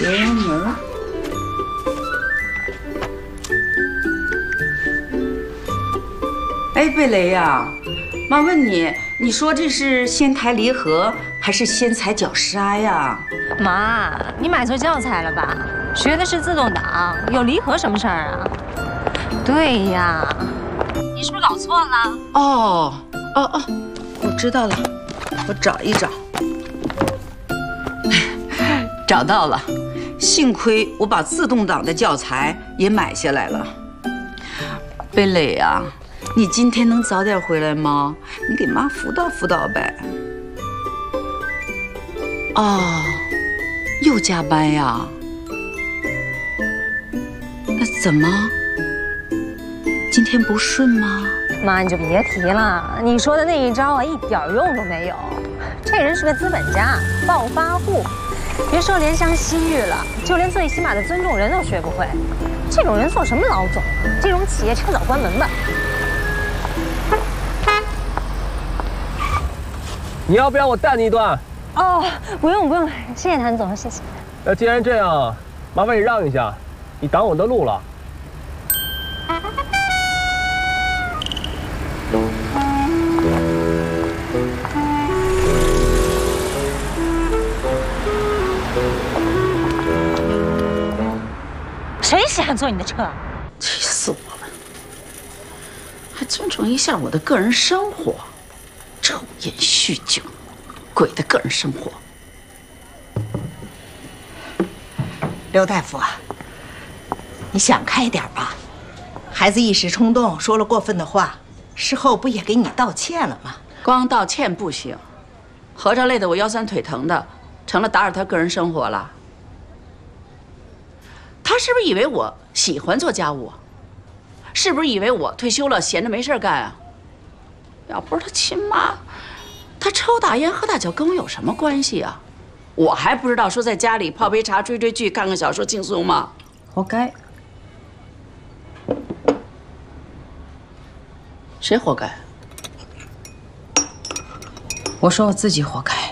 爷们。哎，贝雷呀，妈问你，你说这是仙台离合还是仙台绞杀呀？ 妈，你买错教材了吧？学的是自动挡，有离合什么事儿啊？对呀，你是不是搞错了？ 哦，我知道了，我找一找。找到了，幸亏我把自动挡的教材也买下来了。贝蕾啊，你今天能早点回来吗？你给妈辅导辅导呗。哦，又加班呀？那怎么？今天不顺吗？ 妈，你就别提了，你说的那一招啊，一点用都没有。这人是个资本家，暴发户。别说怜香惜玉了，就连最起码的尊重人都学不会。这种人做什么老总啊？这种企业趁早关门吧。 你要不要我带你一段？ 哦，不用不用，谢谢谭总，谢谢。 那既然这样，麻烦你让一下，你挡我的路了。 谁喜欢坐你的车？ 气死我了！还尊重一下我的个人生活，抽烟酗酒，鬼的个人生活。 刘大夫啊，你想开点吧，孩子一时冲动说了过分的话，事后不也给你道歉了吗？ 光道歉不行，合着累得我腰酸腿疼的，成了打扰他个人生活了。他是不是以为我喜欢做家务？是不是以为我退休了闲着没事干啊？要不是他亲妈，他抽大烟喝大酒跟我有什么关系啊？我还不知道说在家里泡杯茶追追剧看看小说轻松吗？活该！谁活该？我说我自己活该。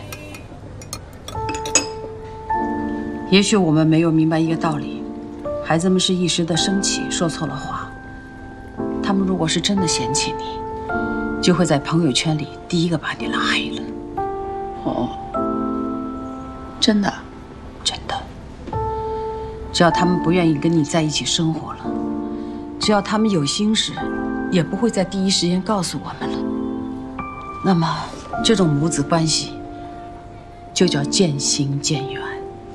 也许我们没有明白一个道理。孩子们是一时的生气，说错了话。他们如果是真的嫌弃你，就会在朋友圈里第一个把你拉黑了。哦，真的，真的。只要他们不愿意跟你在一起生活了，只要他们有心事，也不会在第一时间告诉我们了。那么，这种母子关系就叫渐行渐远。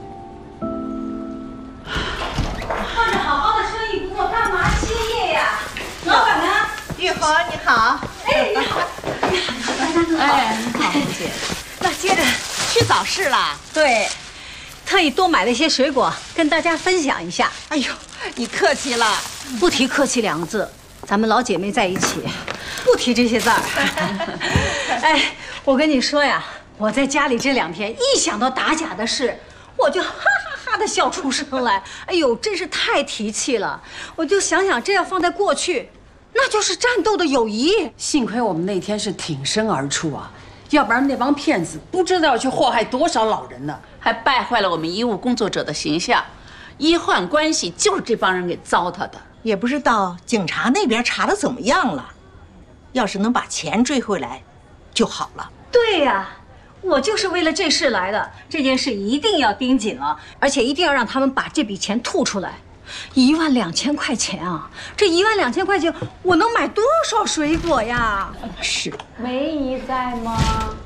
玉红，你好。 哎，你好，你好，哎，你好，红姐。 那接着去早市了？ 对，特意多买了一些水果，跟大家分享一下。 哎呦，你客气了。 不提客气两个字，咱们老姐妹在一起，不提这些字儿。哎，我跟你说呀，我在家里这2天，一想到打假的事，我就哈哈哈的笑出声来。哎呦，真是太提气了。我就想想，这要放在过去。那就是战斗的友谊。 幸亏我们那天是挺身而出啊，要不然那帮骗子不知道要去祸害多少老人呢，还败坏了我们医务工作者的形象。医患关系就是这帮人给糟蹋的。 也不知道警察那边查的怎么样了，要是能把钱追回来，就好了。 对呀，我就是为了这事来的。这件事一定要盯紧了，而且一定要让他们把这笔钱吐出来。12000块钱啊！这12000块钱，我能买多少水果呀？ 是。 梅姨在吗？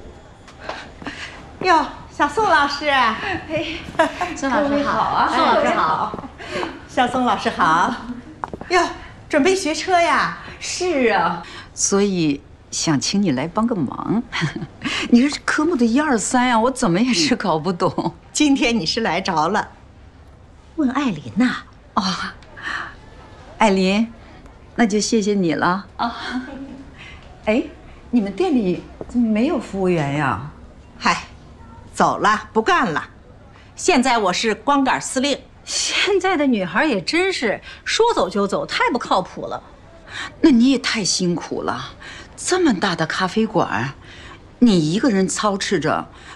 哟，小宋老师，哎， 宋老师好啊！ 宋老师好，小宋老师好。哟，准备学车呀？ 是啊，所以想请你来帮个忙。你说这科目的1、2、3呀，我怎么也是搞不懂。 今天你是来着了，问艾琳呐。 哦，艾琳，那就谢谢你了啊。哎，你们店里怎么没有服务员呀？ 嗨，走了，不干了。现在我是光杆司令。 现在的女孩也真是说走就走，太不靠谱了。 那你也太辛苦了，这么大的咖啡馆，你一个人操持着，